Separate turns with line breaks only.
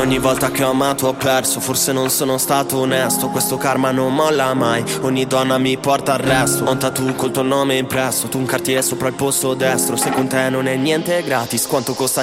Ogni volta che ho amato ho perso, forse non sono stato onesto. Questo karma non molla mai, ogni donna mi porta al resto. Ho un tattoo col tuo nome impresso, tu un Cartier sopra il posto destro. Se con te non è niente gratis, quanto costa